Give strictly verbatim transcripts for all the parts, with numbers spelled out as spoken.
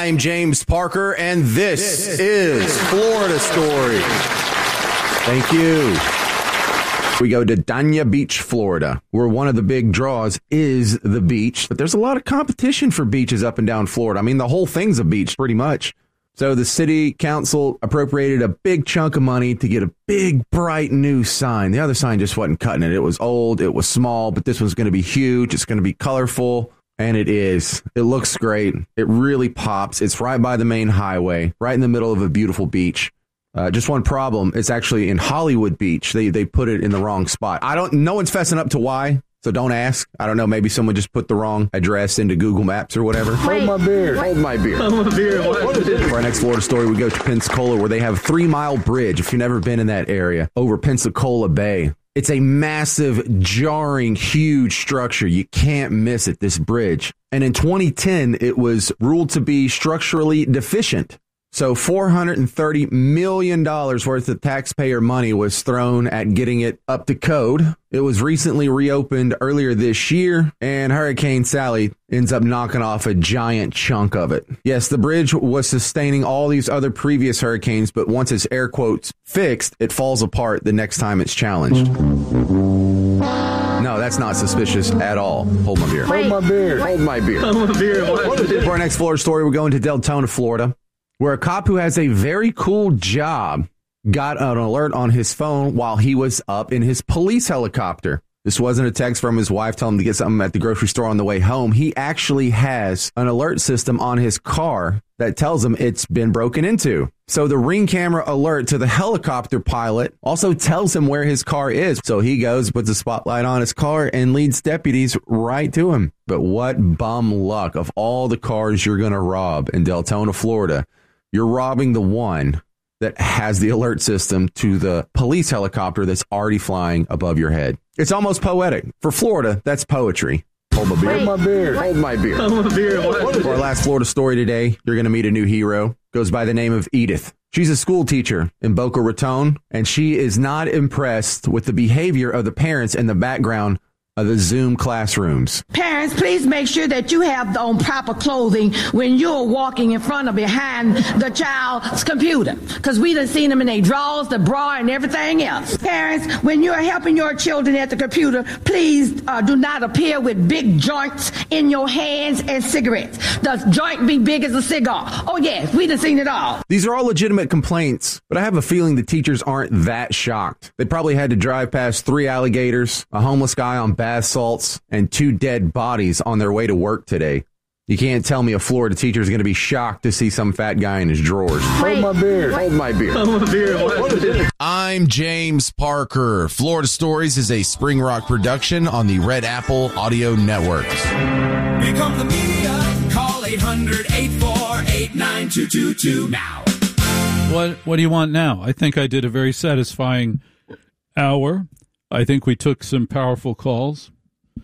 I'm James Parker, and this, this is Florida Story. Thank you. We go to Dania Beach, Florida, where one of the big draws is the beach. But there's a lot of competition for beaches up and down Florida. I mean, the whole thing's a beach, pretty much. So the city council appropriated a big chunk of money to get a big, bright new sign. The other sign just wasn't cutting it. It was old, it was small, but this one's going to be huge. It's going to be colorful. And it is. It looks great. It really pops. It's right by the main highway, right in the middle of a beautiful beach. Uh, just one problem. It's actually in Hollywood Beach. They they put it in the wrong spot. I don't. No one's fessing up to why. So don't ask. I don't know. Maybe someone just put the wrong address into Google Maps or whatever. Hold my beer. Hold my beer. Hold my beer. What is it? For our next Florida story, we go to Pensacola, where they have a Three Mile Bridge. If you've never been in that area, over Pensacola Bay. It's a massive, jarring, huge structure. You can't miss it, this bridge. And in twenty ten, it was ruled to be structurally deficient. So four hundred thirty million dollars worth of taxpayer money was thrown at getting it up to code. It was recently reopened earlier this year, and Hurricane Sally ends up knocking off a giant chunk of it. Yes, the bridge was sustaining all these other previous hurricanes, but once it's air quotes fixed, it falls apart the next time it's challenged. No, that's not suspicious at all. Hold my beer. Hold my beer. Hold my beer. Hold my beer. What is it? For our next Florida story, we're going to Deltona, Florida, where a cop who has a very cool job got an alert on his phone while he was up in his police helicopter. This wasn't a text from his wife telling him to get something at the grocery store on the way home. He actually has an alert system on his car that tells him it's been broken into. So the Ring camera alert to the helicopter pilot also tells him where his car is. So he goes, puts a spotlight on his car, and leads deputies right to him. But what bum luck. Of all the cars you're going to rob in Deltona, Florida, you're robbing the one that has the alert system to the police helicopter that's already flying above your head. It's almost poetic. For Florida, that's poetry. Hold my beer. Hold my beer. Hold my beer. Hold my beer. What is For our it? last Florida story today, you're going to meet a new hero. Goes by the name of Edith. She's a school teacher in Boca Raton, and she is not impressed with the behavior of the parents in the background of the Zoom classrooms. Parents, please make sure that you have on proper clothing when you're walking in front or behind the child's computer, because we done seen them in their drawers, the bra, and everything else. Parents, when you're helping your children at the computer, please uh, do not appear with big joints in your hands and cigarettes. The joint be big as a cigar. Oh yes, we done seen it all. These are all legitimate complaints, but I have a feeling the teachers aren't that shocked. They probably had to drive past three alligators, a homeless guy on bath salts, and two dead bodies on their way to work today. You can't tell me a Florida teacher is going to be shocked to see some fat guy in his drawers. Hold my beer. Hold my beer. Hold my beer. What is it? I'm James Parker. Florida Stories is a Spring Rock production on the Red Apple Audio Networks. Here comes the media. Call eight hundred, eight four eight, nine two two two now. What What do you want now? I think I did a very satisfying hour. I think we took some powerful calls.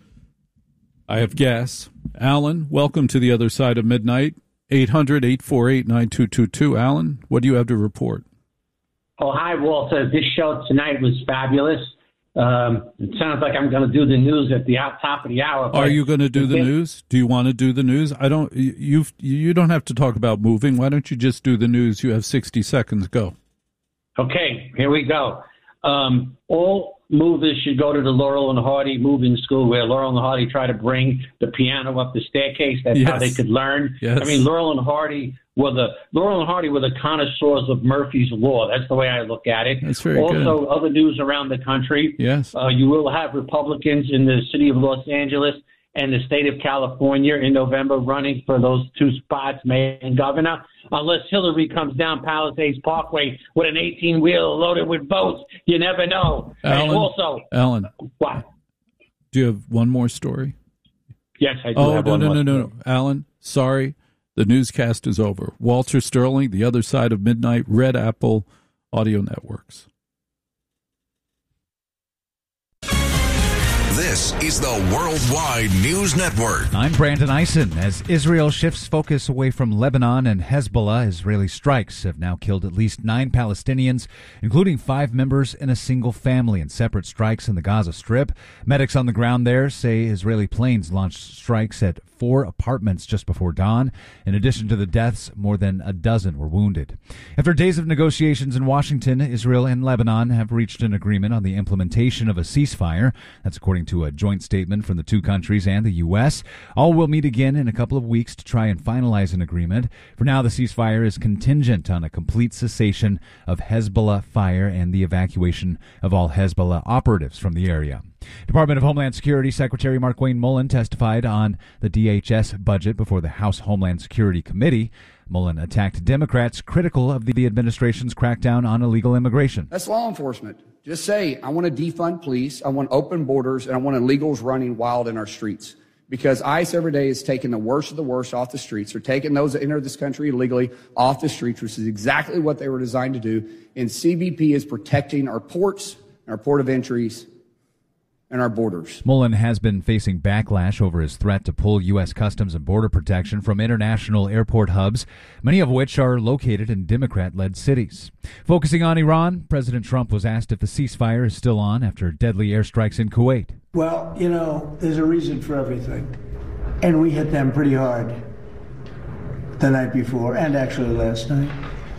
I have guests. Alan, welcome to the other side of midnight. eight hundred, eight four eight, nine two two two. Alan, what do you have to report? Oh, hi, Walter. This show tonight was fabulous. Um, it sounds like I'm going to do the news at the out top of the hour. Are you going to do the it, news? Do you want to do the news? I don't. You you don't have to talk about moving. Why don't you just do the news? You have sixty seconds. Go. Okay, here we go. Um, all movers should go to the Laurel and Hardy Moving School, where Laurel and Hardy try to bring the piano up the staircase. That's Yes. how they could learn. Yes. I mean, Laurel and Hardy were the Laurel and Hardy were the connoisseurs of Murphy's Law. That's the way I look at it. That's very also, good. other news around the country. Yes. Uh, you will have Republicans in the city of Los Angeles and the state of California in November running for those two spots, mayor and governor. Unless Hillary comes down Palisades Parkway with an eighteen-wheeler loaded with votes, you never know. Alan, and also, Alan, what? do you have one more story? Yes, I do Oh, have no, one no, more. no, no, no. Alan, sorry. The newscast is over. Walter Sterling, The Other Side of Midnight, Red Apple Audio Networks. This is the Worldwide News Network. I'm Brandon Eisen. As Israel shifts focus away from Lebanon and Hezbollah, Israeli strikes have now killed at least nine Palestinians, including five members in a single family in separate strikes in the Gaza Strip. Medics on the ground there say Israeli planes launched strikes at four apartments just before dawn. In addition to the deaths, more than a dozen were wounded. After days of negotiations in Washington, Israel and Lebanon have reached an agreement on the implementation of a ceasefire. That's according to a joint statement from the two countries and the U S. All will meet again in a couple of weeks to try and finalize an agreement. For now, the ceasefire is contingent on a complete cessation of Hezbollah fire and the evacuation of all Hezbollah operatives from the area. Department of Homeland Security Secretary Markwayne Mullin testified on the D H S budget before the House Homeland Security Committee. Mullin attacked Democrats critical of the administration's crackdown on illegal immigration. That's law enforcement. Just say, I want to defund police, I want open borders, and I want illegals running wild in our streets. Because ICE every day is taking the worst of the worst off the streets. They're taking those that enter this country illegally off the streets, which is exactly what they were designed to do. And C B P is protecting our ports, our port of entries, and our borders. Mullin has been facing backlash over his threat to pull U S Customs and Border Protection from international airport hubs, many of which are located in Democrat-led cities. Focusing on Iran, President Trump was asked if the ceasefire is still on after deadly airstrikes in Kuwait. Well, you know, there's a reason for everything. And we hit them pretty hard the night before and actually last night.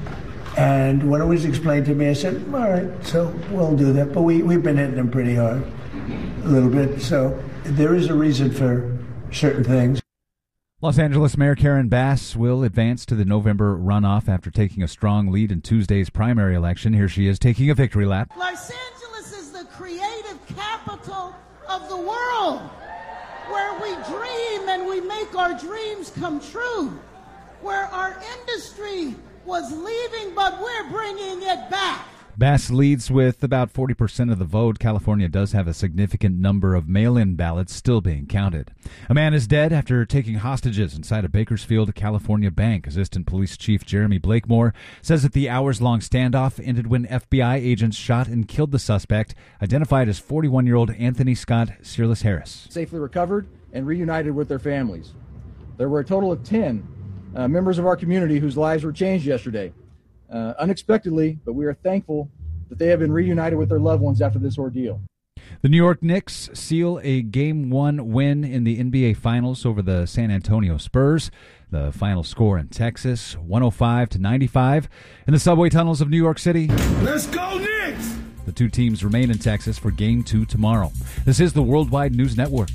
And when it was explained to me, I said, all right, so we'll do that. But we, we've been hitting them pretty hard. A little bit. So there is a reason for certain things. Los Angeles Mayor Karen Bass will advance to the November runoff after taking a strong lead in Tuesday's primary election. Here she is taking a victory lap. Los Angeles is the creative capital of the world, where we dream and we make our dreams come true, where our industry was leaving, but we're bringing it back. Bass leads with about forty percent of the vote. California does have a significant number of mail-in ballots still being counted. A man is dead after taking hostages inside a Bakersfield, California bank. Assistant Police Chief Jeremy Blakemore says that the hours-long standoff ended when F B I agents shot and killed the suspect, identified as forty-one-year-old Anthony Scott Searles Harris. Safely recovered and reunited with their families. There were a total of ten uh, members of our community whose lives were changed yesterday. Uh, unexpectedly, but we are thankful that they have been reunited with their loved ones after this ordeal. The New York Knicks seal a Game one win in the N B A Finals over the San Antonio Spurs. The final score in Texas, one oh five to ninety-five. In the subway tunnels of New York City, Let's go Knicks! The two teams remain in Texas for Game two tomorrow. This is the Worldwide News Network.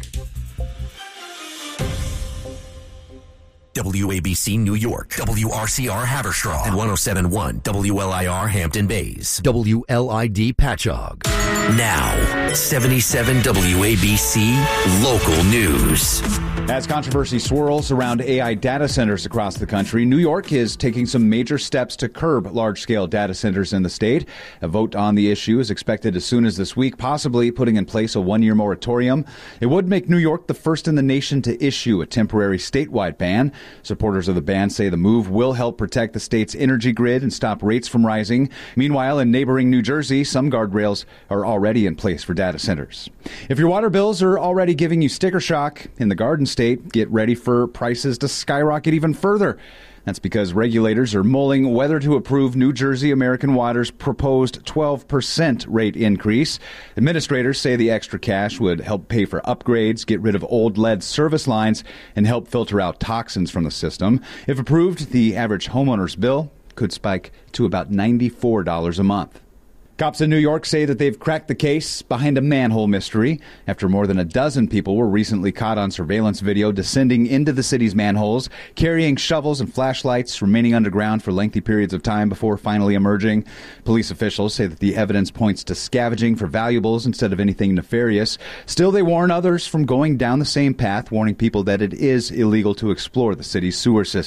W A B C New York, W R C R Haverstraw, and one oh seven point one W L I R Hampton Bays, W L I D Patchogue. Now, seventy-seven W A B C Local News. As controversy swirls around A I data centers across the country, New York is taking some major steps to curb large-scale data centers in the state. A vote on the issue is expected as soon as this week, possibly putting in place a one-year moratorium. It would make New York the first in the nation to issue a temporary statewide ban. Supporters of the ban say the move will help protect the state's energy grid and stop rates from rising. Meanwhile, in neighboring New Jersey, some guardrails are already in place for data centers. If your water bills are already giving you sticker shock, in the Garden State, get ready for prices to skyrocket even further. That's because regulators are mulling whether to approve New Jersey American Water's proposed twelve percent rate increase. Administrators say the extra cash would help pay for upgrades, get rid of old lead service lines, and help filter out toxins from the system. If approved, the average homeowner's bill could spike to about ninety-four dollars a month. Cops in New York say that they've cracked the case behind a manhole mystery after more than a dozen people were recently caught on surveillance video descending into the city's manholes, carrying shovels and flashlights, remaining underground for lengthy periods of time before finally emerging. Police officials say that the evidence points to scavenging for valuables instead of anything nefarious. Still, they warn others from going down the same path, warning people that it is illegal to explore the city's sewer system.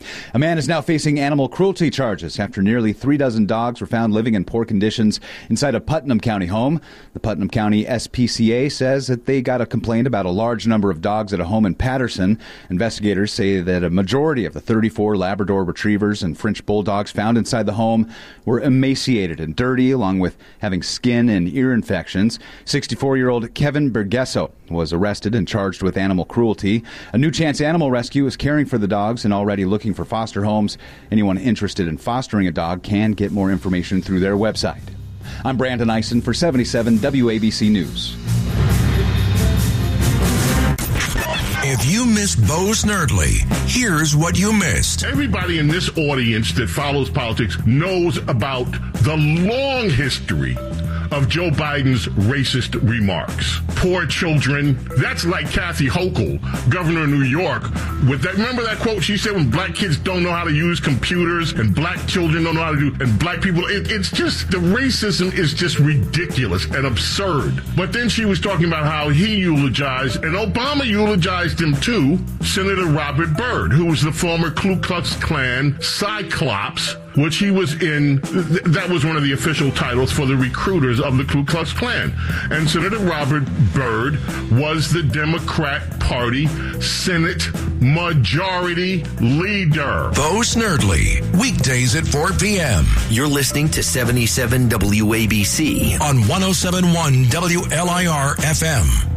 A man is now facing animal cruelty charges after nearly three dozen dogs were found living in poor conditions inside a Putnam County home. The Putnam County S P C A says that they got a complaint about a large number of dogs at a home in Patterson. Investigators say that a majority of the thirty-four Labrador retrievers and French bulldogs found inside the home were emaciated and dirty, along with having skin and ear infections. sixty-four-year-old Kevin Bergesso was arrested and charged with animal cruelty. A New Chance Animal Rescue is caring for the dogs and already looking for foster homes. Anyone interested in fostering a dog can get more information through their website. I'm Brandon Eisen for seventy-seven W A B C News. If you missed Bo Snerdley, here's what you missed. Everybody in this audience that follows politics knows about the long history of Joe Biden's racist remarks. Poor children. That's like Kathy Hochul, governor of New York. With that, remember that quote she said when black kids don't know how to use computers and black children don't know how to do, and black people, it, it's just, the racism is just ridiculous and absurd. But then she was talking about how he eulogized, and Obama eulogized him too, Senator Robert Byrd, who was the former Ku Klux Klan Cyclops, which he was in. Th- that was one of the official titles for the recruiters of the Ku Klux Klan. And Senator Robert Byrd was the Democrat Party Senate Majority Leader. Bo Snerdley, weekdays at four p.m. You're listening to seventy-seven W A B C on one oh seven point one W L I R F M.